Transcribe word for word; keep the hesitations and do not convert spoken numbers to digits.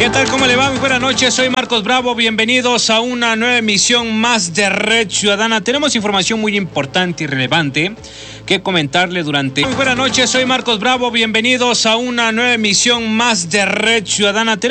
¿Qué tal? ¿Cómo le va? Muy buenas noches, soy Marcos Bravo, bienvenidos a una nueva emisión más de Red Ciudadana. Tenemos información muy importante y relevante que comentarle durante... Muy buenas noches, soy Marcos Bravo, bienvenidos a una nueva emisión más de Red Ciudadana.